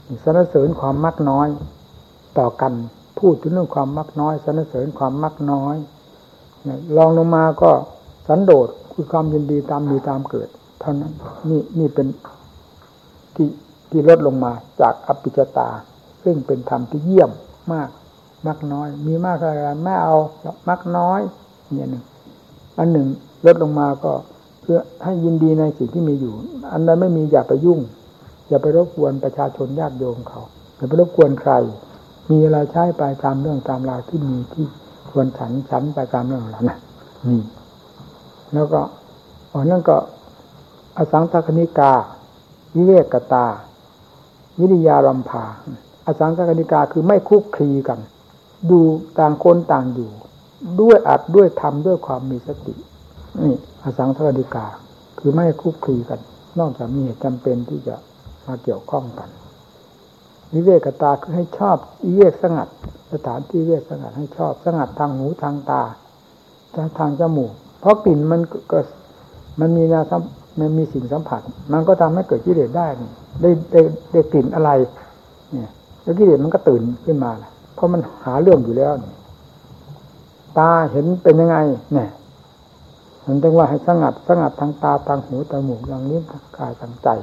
สรรเสริญความมักน้อยต่อกันพูดถึงเรื่องความมักน้อยสรรเสริญความมักน้อยลองลงมาก็สันโดษคือความยินดีตามมีตามเกิดเท่านั้นนี่เป็นที่ลดลงมาจากอภิชตาซึ่งเป็นธรรมที่เยี่ยมมากมักน้อยมีมากอะไรไม่เอามักน้อยเนี่ยหนึ่งอันหนึ่งลดลงมาก็เพื่อให้ยินดีในสิ่งที่มีอยู่อันนั้นไม่มีอย่าไปยุ่งอย่าไปรบกวนประชาชนญาติโยมเขาอย่าไปรบกวนใครมีอะไรใช้ไปตามเรื่องตามราวที่มีที่ควรฉันไปตามเรื่องแล้วนะนี่แล้วก็นั่นก็อสังสคณิกาวิเวกตาวิริยารัมภาอสังสคณิกาคือไม่คุกคลีกันดูต่างคนต่างอยู่ด้วยอัดด้วยธรรมด้วยความมีสตินี่อสังสคณิกาคือไม่คุกคลีกันนอกจากมีเหตุจำเป็นที่จะมาเกี่ยวข้องกันวิเวกตาคือให้ชอบวิเวกสงัดสถานที่วิเวกสงัดให้ชอบสงัดทางหูทางตาทางจมูกเพราะกลิ่นมันก็มันมีมันมีสิ่งสัมผัสมันก็ทำให้เกิดกิเลสได้ได้กลิ่นอะไรเนี่ยแล้วกิเลสมันก็ตื่นขึ้นมาเพราะมันหาเรื่องอยู่แล้วตาเห็นเป็นยังไงเนี่ยมันต้องว่าให้สงัดทางตาทางหูทางจมูกทางลิ้นทางกายทางใจ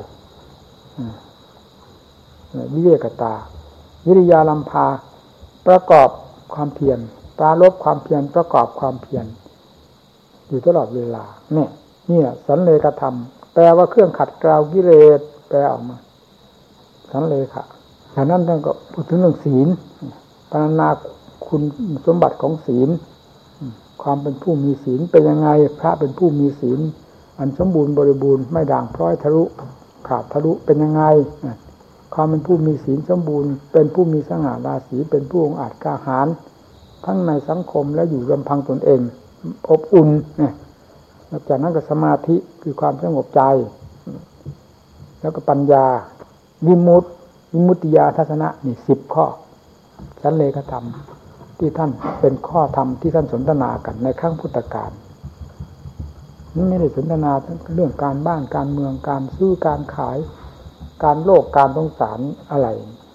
วิเวกตาวิริยาลัมภาประกอบความเพียรปรารภความเพียรประกอบความเพียรอยู่ตลอดเวลานี่แหละสันเลขธรรมแปลว่าเครื่องขัดเกลากิเลสแปลออกมาสันเลขะฉะนั้นท่านก็พูดถึงเรื่องศีลปรารถนาคุณสมบัติของศีลความเป็นผู้มีศีลเป็นยังไงพระเป็นผู้มีศีลอันสมบูรณ์บริบูรณ์ไม่ด่างพร้อยทะลุขาดทะลุเป็นยังไงความเป็นผู้มีศีลสมบูรณ์เป็นผู้มีสง่าราศีเป็นผู้องอาจกล้าหาญทั้งในสังคมและอยู่ลำพังตนเองอบอุ่นจากนั้นก็สมาธิคือความสงบใจแล้วก็ปัญญาวิมุตติญาทัศนะนี่10ข้อสันเลขธรรมที่ท่านเป็นข้อธรรมที่ท่านสนทนากันในครั้งพุทธกาลนี่ไม่ได้สนทนาเรื่องการบ้านการเมืองการซื้อการขายการโลกการสงสารอะไร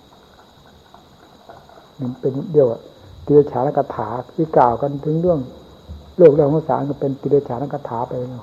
มันเป็นเดียวติเรฉานคาถาที่กล่าวกันถึงเรื่องโลกเรื่องสงสารก็เป็นติเรฉานคาถาไปแล้ว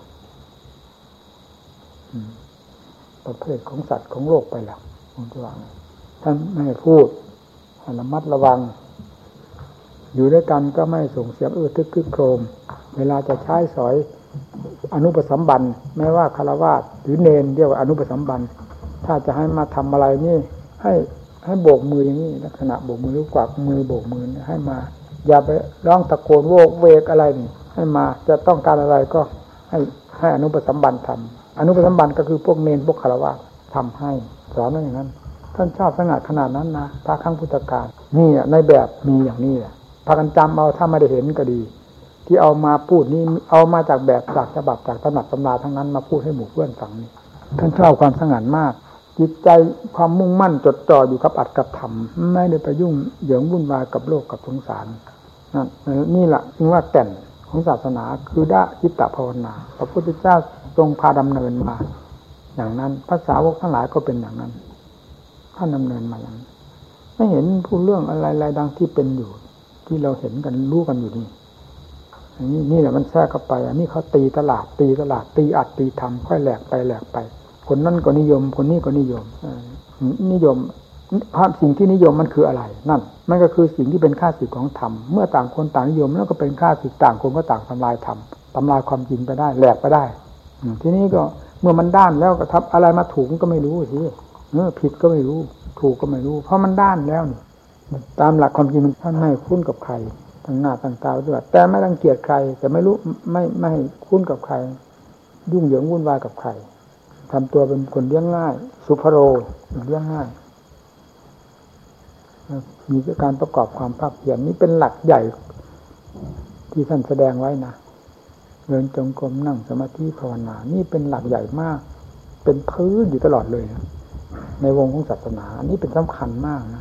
ประเภทของสัตว์ของโลกไปแล้วท่านไม่พูดระมัดระวังอยู่ด้วยกันก็ไม่ส่งเสียงทึกคึกโครมเวลาจะใช้สอยอนุปสัมบันแม้ว่าฆราวาสหรือเนรเรียกว่าอนุปสัมบันถ้าจะให้มาทำอะไรนี่ให้โบกมืออย่างนี้ลักษณะโบกมือหรือกวักมือโบกมือให้มาอย่าไปร้องตะโกนโวกเวกอะไรนี่ให้มาจะต้องการอะไรก็ให้อนุปสัมบันทำอนุปสัมบันก็คือพวกเนรพวกฆราวาสทำให้สอนว่าอย่างนั้นท่านชอบสงัดขนาดนั้นนะพระครั้งพุทธกาลนี่ในแบบมีอย่างนี้แหละพากันจำเอาถ้าไม่ได้เห็นก็ดีที่เอามาพูดนี่เอามาจากแบบจากฉบับจากตำนักตำราทั้งนั้นมาพูดให้หมู่เพื่อนฟังนี่ท่านชอบความสงัดมากจิตใจความมุ่งมั่นจดจ่ออยู่กับอัตกับธรรมไม่ได้ไปยุ่งเหยิงวุ่นวายกับโลกกับสงสารนี่แหละจึงว่าแก่นของศาสนาคือด้าจิตตภาวนาพระพุทธเจ้าทรงพาดำเนินมาอย่างนั้นภาษาวกทั้งหลายก็เป็นอย่างนั้นท่านดำเนินมาอย่างนั้นไม่เห็นพูดเรื่องอะไรๆดังที่เป็นอยู่ที่เราเห็นกันรู้กันอยู่นี่แหละมันแทรกเข้าไปอันนี้เขาตีตลาดตีอัดตีทำค่อยแหลกไปคนนั้นก็นิยมคนนี้ก็นิยมภาพสิ่งที่นิยมมันคืออะไรนั่นมันก็คือสิ่งที่เป็นค่าศึกของธรรมเมื่อต่างคนต่างนิยมแล้วก็เป็นค่าศึกต่างคนก็ต่างทำลายธรรมทำลายความจริงไปได้แหลกไปได้ทีนี้ก็เมื่อมันด้านแล้วก็ทับอะไรมาถูกก็ไม่รู้สิผิดก็ไม่รู้ถูกก็ไม่รู้เพราะมันด้านแล้วนี่ตามหลักความจริงท่านไม่คุ้นกับใครต่างหน้าต่างตาด้วยแต่ไม่รังเกียจใครแต่ไม่รู้ไม่คุ้นกับใครยุ่งเหยิงวุ่นวายกับใครทำตัวเป็นคนเลี้ยงง่ายสุภโรเลี้ยงง่ายมีการประกอบความภาคเพียรนี้เป็นหลักใหญ่ที่ท่านแสดงไว้นะเดินจงกรมนั่งสมาธิภาวนานี่เป็นหลักใหญ่มากเป็นพื้นอยู่ตลอดเลยนะในวงของศาสนานี่เป็นสำคัญมากนะ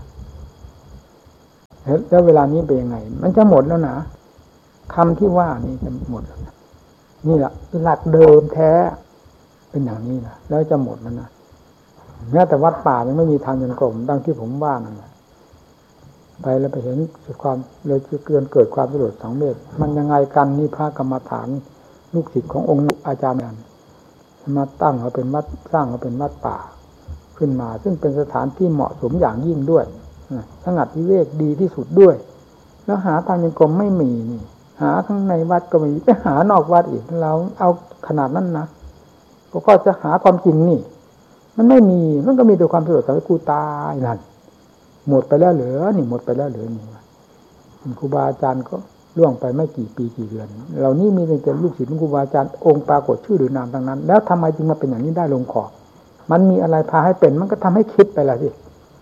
แล้วเวลานี้เป็นยังไงมันจะหมดแล้วนะคำที่ว่านี่จะหมดแล้วนะนี่แหละหลักเดิมแท้เป็นอย่างนี้นะแล้วจะหมดแล้วนะแม้แต่วัดป่ายังไม่มีทางจงกรมดังที่ผมว่านั่นแหละไปแล้วไปเห็นความเลยเกิดความสลดสังเวชมันยังไงกันนี่พระกรรมฐานลูกศิษย์ขององค์อาจารย์นั้นมาตั้งเขาเป็นวัดสร้างเขาเป็นวัดป่าขึ้นมาซึ่งเป็นสถานที่เหมาะสมอย่างยิ่งด้วยสงัดวิเวกดีที่สุดด้วยแล้วหาทางจงกรมไม่มีนี่หาข้างในวัดก็ไม่มีไปหานอกวัดอีกเราเอาขนาดนั้นนะก็จะหาความจริงนี่มันไม่มีมันก็มีแต่ความสลดสังเวชกูตายนั่นหมดไปแล้วเหลือนี่หมดไปแล้วเหลือนี่ครูบาอาจารย์ก็ล่วงไปไม่กี่ปีกี่เดือนเหล่านี้มีแต่ลูกศิษย์ของครูบาอาจารย์องค์ปรากฏชื่อหรือนามทั้งนั้นแล้วทำไมจึงมาเป็นอย่างนี้ได้ลงคอมันมีอะไรพาให้เป็นมันก็ทำให้คิดไปละสิ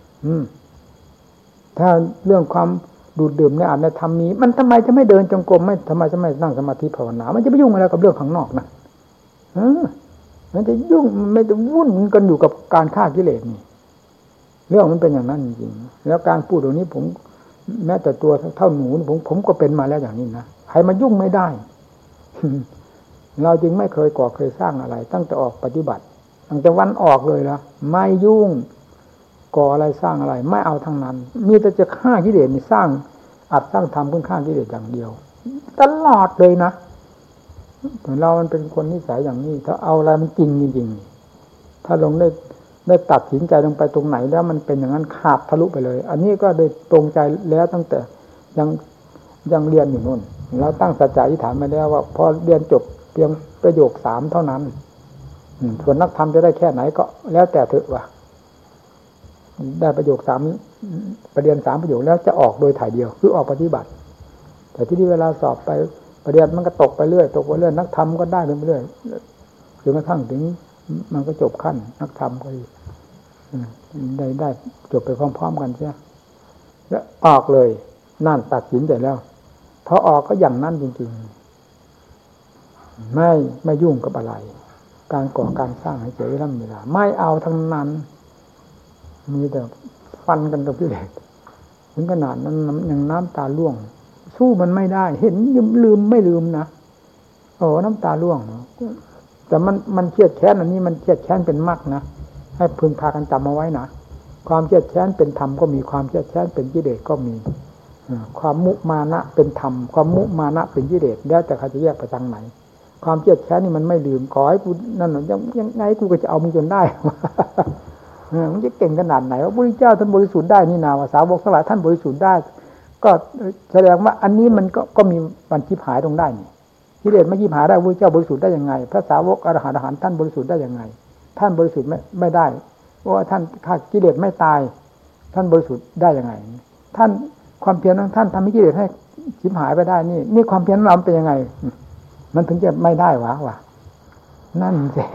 ถ้าเรื่องความดูดดื่มในอาจในธรรมมีมันทำไมจะไม่เดินจงกรมไม่ทำไมจะไม่นั่งสมาธิภาวนามันจะไปยุ่งอะไรกับเรื่องข้างนอกนะมันจะยุ่งไม่จะวุ่นกันอยู่กับการฆ่ากิเลสนี่เรื่องมันเป็นอย่างนั้นจริงๆแล้วการพูดตรงนี้ผมแม้แต่ตัวเท่าหนูผมก็เป็นมาแล้วอย่างนี้นะใครมายุ่งไม่ได้ เราจึงไม่เคยก่อเคยสร้างอะไรตั้งแต่ออกปฏิบัติตั้งแต่วันออกเลยนะไม่ยุ่งก่ออะไรสร้างอะไรไม่เอาทั้งนั้นมีแต่จะฆ่ากิเลสนี่สร้างอัดสร้างทำเพื่อฆ่ากิเลสอย่างเดียวตลอดเลยนะเรามันเป็นคนนิสัยอย่างนี้ถ้าเอาอะไรมันจริงจริงๆถ้าลงได้ตัดสินใจลงไปตรงไหนแล้วมันเป็นอย่างนั้นขาดทะลุไปเลยอันนี้ก็ได้ตรงใจแล้วตั้งแต่ยังเรียนอยู่นู่นเราตั้งสัจจะอธิษฐานมาแล้วว่าพอเรียนจบเพียงประโยค3เท่านั้นส่วนนักธรรมจะได้แค่ไหนก็แล้วแต่เถอะว่าได้ประโยค3ประเรียน3ประโยคแล้วจะออกโดยถ่ายเดียวคือออกปฏิบัติแต่ที่นี่เวลาสอบไปประเรียนมันก็ตกไปเรื่อยตกไปเรื่อยนักธรรมก็ได้ไปเรื่อยจนกระทั่งถึงมันก็จบขั้นนักธรรมก็ได้จบไปพร้อมๆกันใช่ไหมแล้วออกเลยนั่นตัดสินใจแล้วพอออกก็อย่างนั้นจริงๆไม่ยุ่งกับอะไรการก่อการสร้างให้เสียเวลาไม่เอาทั้งนั้นมีแต่ฟันกันกับกิเลสถึงขนาดนั้นยังน้ำตาร่วงสู้มันไม่ได้เห็นลืมไม่ลืมนะโอ้น้ำตาร่วงแต่มันเครียดแค้นอันนี้มันเครียดแค้นเป็นมรรคนะให้พึงพากันจำเอาไว้นะความเครียดแค้นเป็นธรรมก็มีความเครียดแค้นเป็นกิเลสก็มีความมุมานะเป็นธรรมความมุมานะเป็นกิเลสแล้วแต่ใครจะแยกไปทางไหนความเครียดแค้นนี่มันไม่ลืมขอให้กูนั่นยังไงกูก็จะเอามึงจนได้ มันจะเก่งขนาดไหนว่าพระพุทธเจ้าท่านบริสุทธิ์ได้นี่นาว่าสาวกทั้งหลายท่านบริสุทธิ์ได้ก็แสดงว่าอันนี้มันก็มีวันชิบหายตรงได้นี่กิเลสไม่ชิบหายได้พระพุทธเจ้าบริสุทธิ์ได้ยังไงพระสาวกอรหันต์ท่านบริสุทธิ์ได้ยังไงท่านบริสุทธิ์ไม่ได้เพราะว่าท่านฆ่ากิเลสไม่ตายท่านบริสุทธิ์ได้ยังไงท่านความเพียรของท่านทำให้กิเลสให้ชิบหายไปได้นี่ความเพียรของเราเป็นยังไงมันถึงจะไม่ได้วะนั่นสิ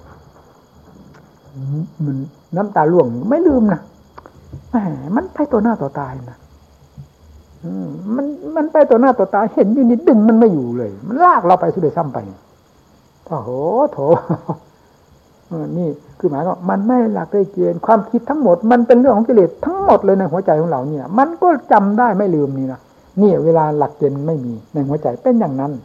มันน้ำตาล่วงไม่ลืมนะแหมมันไปต่อหน้าต่อตานะมันไปต่อหน้าต่อตาเห็นอยู่นิดดึงมันไม่อยู่เลยมันลากเราไปสุดเลยซ้ำไปโอ้โหโถนี่คือหมายว่ามันไม่หลักเลยเกณฑ์ความคิดทั้งหมดมันเป็นเรื่องของกิเลสทั้งหมดเลยในหัวใจของเราเนี่ยมันก็จำได้ไม่ลืมนี่นะนี่เวลาหลักเกณฑ์ไม่มีในหัวใจเป็นอย่างนั้น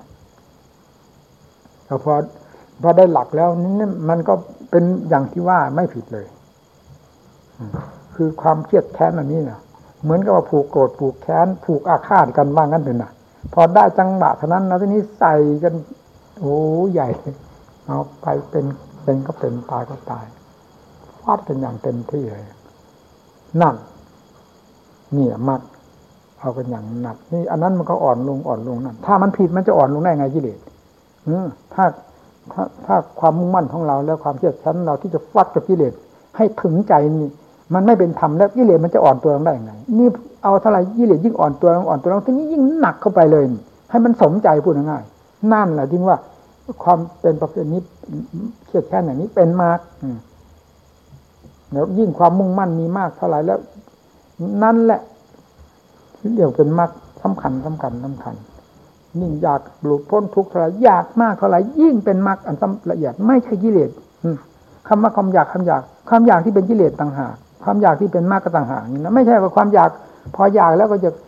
พอได้หลักแล้วนี่มันก็เป็นอย่างที่ว่าไม่ผิดเลยคือความเครียดแค้นอันนี้นะเหมือนกับว่าผูกโกรธผูกแค้นผูกอาฆาตกันบ้างกันเถอะนะพอได้จังหวะเท่านั้นแล้วทีนี้ใส่กันโอ้ใหญ่เอาไปเป็นก็เป็นตายก็ตายฟาดกันอย่างเต็มที่เลยนั่นนี่มัดเอากันอย่างหนักนี่อันนั้นมันก็อ่อนลงนั่นถ้ามันผิดมันจะอ่อนลงได้ไงกิเลสถ้าความมุ่งมั่นของเราแล้วความเชื่อชั้นเราที่จะฟัดกับกิเลสให้ถึงใจนี่มันไม่เป็นธรรมแล้วกิเลสมันจะอ่อนตัวลงได้ยังไงนี่เอาเท่าไหร่กิเลสยิ่งอ่อนตัวลงทีนี้ยิ่งหนักเข้าไปเลยให้มันสมใจพูดง่ายๆนั่นแหละจริงว่าความเป็นประเภทนี้เชื่อแค่อย่างนี้เป็นมากแล้วยิ่งความมุ่งมั่นมีมากเท่าไหร่แล้วนั่นแหละเดี๋ยวเป็นมากสำคัญยิ่งอยากหลุดพ้นทุกข์เท่าไหร่อยากมากเท่าไหร่ยิ่งเป็นมรรคอันละเอียดไม่ใช่กิเลสคำว่าความอยากที่เป็นกิเลสต่างหากความอยากที่เป็นมรรคก็ต่างหากนี่นะไม่ใช่ว่าความอยากพออยากแล้วก็จะ